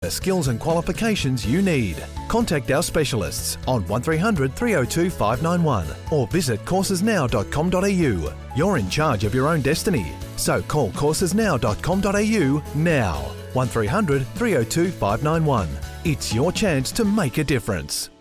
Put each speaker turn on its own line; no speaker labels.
the skills and qualifications you need. Contact our specialists on 1300 302 591 or visit coursesnow.com.au. You're in charge of your own destiny, so call coursesnow.com.au now. 1300 302 591. It's your chance to make a difference.